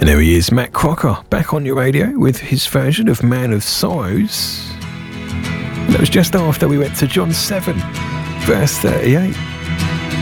there he is, Matt Crocker, back on your radio with his version of Man of Sorrows. And that was just after we went to John 7, verse 38.